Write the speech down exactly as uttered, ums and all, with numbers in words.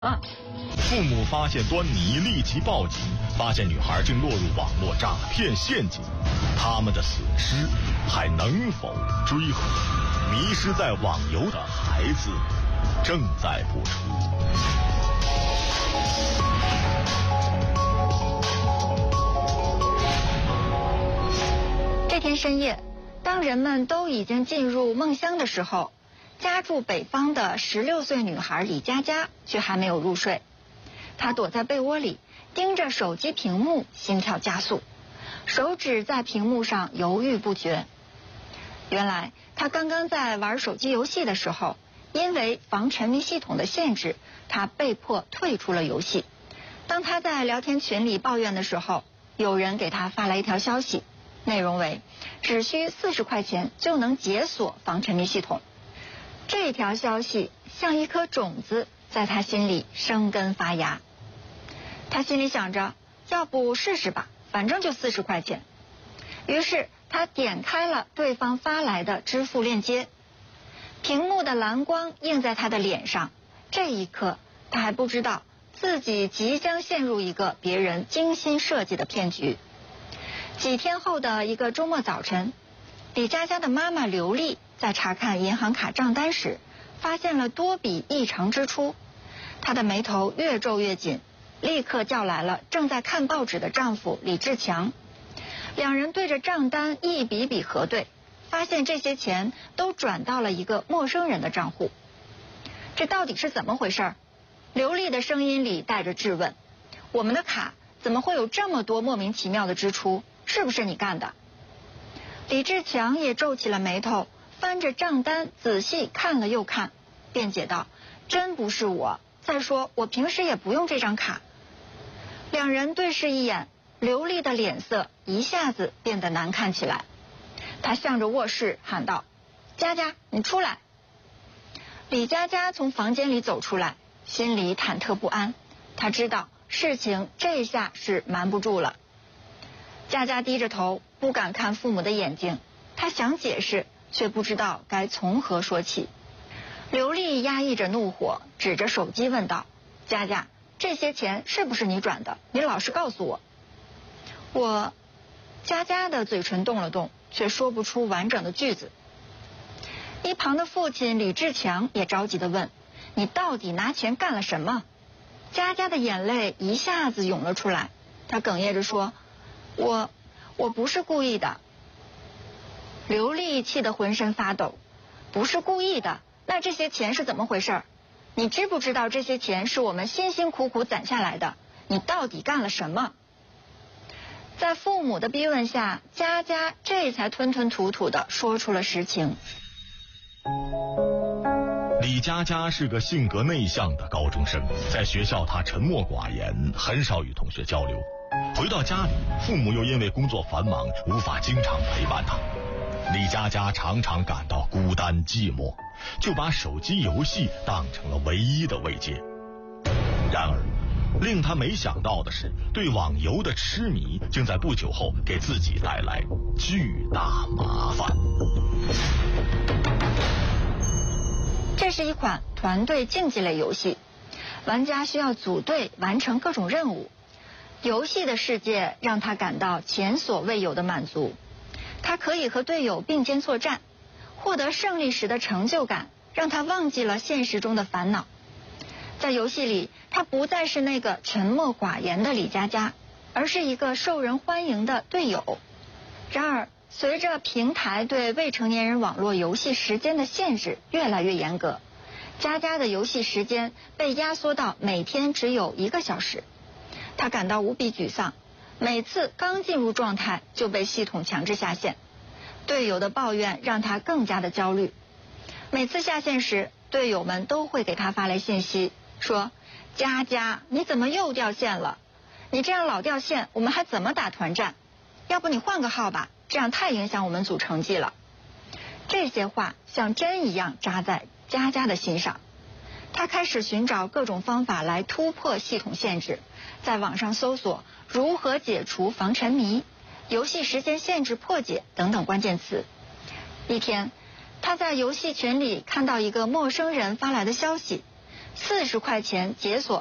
啊！ 父母发现端倪，立即报警，发现女孩正落入网络诈骗陷阱，他们的损失还能否追回？迷失在网游的孩子正在播出。 这天深夜，当人们都已经进入梦乡的时候，家住北方的十六岁女孩李佳佳却还没有入睡。她躲在被窝里，盯着手机屏幕，心跳加速，手指在屏幕上犹豫不决。原来她刚刚在玩手机游戏的时候，因为防沉迷系统的限制，她被迫退出了游戏。当她在聊天群里抱怨的时候，有人给她发来一条消息，内容为只需四十块钱就能解锁防沉迷系统。这条消息像一颗种子，在他心里生根发芽。他心里想着，要不试试吧，反正就四十块钱。于是他点开了对方发来的支付链接，屏幕的蓝光映在他的脸上。这一刻，他还不知道自己即将陷入一个别人精心设计的骗局。几天后的一个周末早晨，李佳佳的妈妈刘丽在查看银行卡账单时，发现了多笔异常支出。她的眉头越皱越紧，立刻叫来了正在看报纸的丈夫李志强。两人对着账单一笔笔核对，发现这些钱都转到了一个陌生人的账户。这到底是怎么回事？刘丽的声音里带着质问。我们的卡怎么会有这么多莫名其妙的支出？是不是你干的？李志强也皱起了眉头，翻着账单仔细看了又看，辩解道：真不是我，再说我平时也不用这张卡。两人对视一眼，刘丽的脸色一下子变得难看起来。她向着卧室喊道：佳佳，你出来。李佳佳从房间里走出来，心里忐忑不安。她知道事情这下是瞒不住了。佳佳低着头，不敢看父母的眼睛，她想解释，却不知道该从何说起。刘丽压抑着怒火，指着手机问道：佳佳，这些钱是不是你转的？你老实告诉我。我……佳佳的嘴唇动了动，却说不出完整的句子。一旁的父亲李志强也着急地问：你到底拿钱干了什么？佳佳的眼泪一下子涌了出来，她哽咽着说：我……我不是故意的。刘丽气得浑身发抖。不是故意的？那这些钱是怎么回事？你知不知道这些钱是我们辛辛苦苦攒下来的？你到底干了什么？在父母的逼问下，佳佳这才吞吞吐吐地说出了实情。 李佳佳是个性格内向的高中生，在学校她沉默寡言，很少与同学交流。回到家里，父母又因为工作繁忙，无法经常陪伴她。李佳佳常常感到孤单寂寞，就把手机游戏当成了唯一的慰藉。然而令她没想到的是，对网游的痴迷竟在不久后给自己带来巨大麻烦。 这是一款团队竞技类游戏，玩家需要组队完成各种任务。游戏的世界让他感到前所未有的满足，他可以和队友并肩作战，获得胜利时的成就感让他忘记了现实中的烦恼。在游戏里，他不再是那个沉默寡言的李佳佳，而是一个受人欢迎的队友。然而随着平台对未成年人网络游戏时间的限制越来越严格，佳佳的游戏时间被压缩到每天只有一个小时。他感到无比沮丧，每次刚进入状态就被系统强制下线。队友的抱怨让他更加的焦虑。每次下线时，队友们都会给他发来信息，说：佳佳，你怎么又掉线了？你这样老掉线，我们还怎么打团战？要不你换个号吧，这样太影响我们组成绩了。这些话像针一样扎在佳佳的心上。他开始寻找各种方法来突破系统限制，在网上搜索如何解除防沉迷、游戏时间限制破解等等关键词。一天，他在游戏群里看到一个陌生人发来的消息， 四十块钱解锁